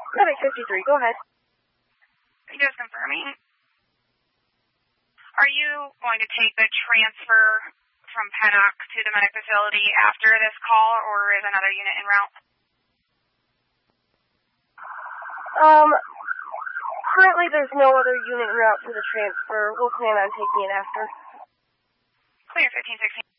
Medic 53, go ahead. Just confirming. Are you going to take the transfer from Pennock to the medic facility after this call, or is another unit en route? Currently there's no other unit en route for the transfer. We'll plan on taking it after. Clear 1516.